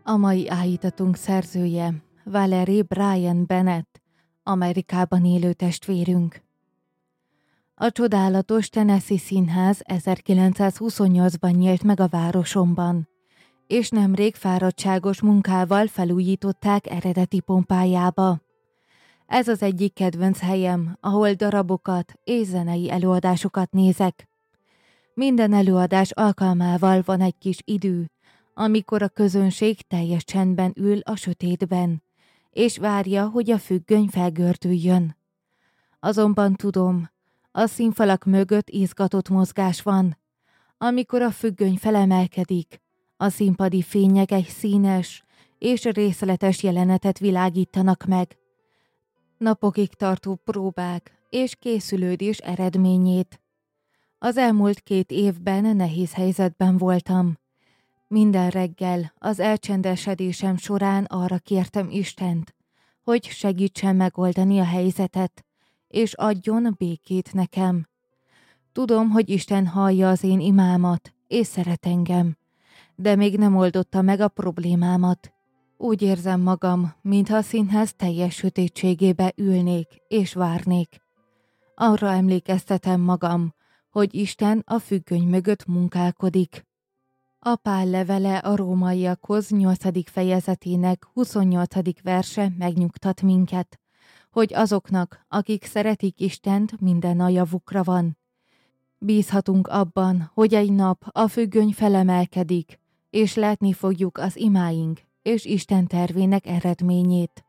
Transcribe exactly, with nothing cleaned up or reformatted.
A mai állítatunk szerzője Valerie Bryan Bennett, Amerikában élő testvérünk. A csodálatos Tennessee Színház ezerkilencszázhuszonnyolcban nyílt meg a városomban, és nemrég fáradtságos munkával felújították eredeti pompájába. Ez az egyik kedvenc helyem, ahol darabokat és zenei előadásokat nézek. Minden előadás alkalmával van egy kis idő, amikor a közönség teljes csendben ül a sötétben, és várja, hogy a függöny felgördüljön. Azonban tudom, a színfalak mögött izgatott mozgás van. Amikor a függöny felemelkedik, a színpadi fények egy színes és részletes jelenetet világítanak meg. Napokig tartó próbák és készülődés eredményét. Az elmúlt két évben nehéz helyzetben voltam. Minden reggel az elcsendesedésem során arra kértem Istent, hogy segítsen megoldani a helyzetet, és adjon békét nekem. Tudom, hogy Isten hallja az én imámat, és szeret engem, de még nem oldotta meg a problémámat. Úgy érzem magam, mintha a színház teljes sötétségébe ülnék és várnék. Arra emlékeztetem magam, hogy Isten a függöny mögött munkálkodik. A Pál levele a rómaiakhoz nyolcadik fejezetének huszonnyolcadik verse megnyugtat minket, hogy azoknak, akik szeretik Istent, minden a javukra van. Bízhatunk abban, hogy egy nap a függöny felemelkedik, és látni fogjuk az imáink és Isten tervének eredményét.